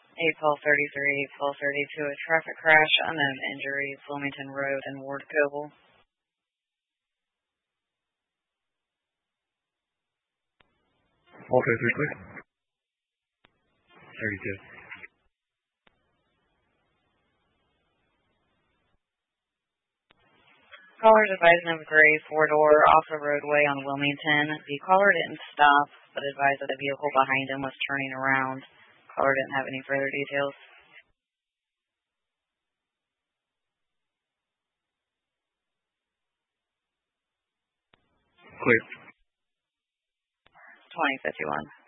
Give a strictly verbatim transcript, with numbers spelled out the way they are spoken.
eight twelve thirty-three, eight twelve thirty-two, a traffic crash, unknown injuries, Wilmington Road and Ward Coble. All thirty-three, please. thirty-two. Callers advising of a gray four-door off the roadway on Wilmington. The caller didn't stop, but advised that the vehicle behind him was turning around. Caller didn't have any further details. Clear. twenty fifty-one.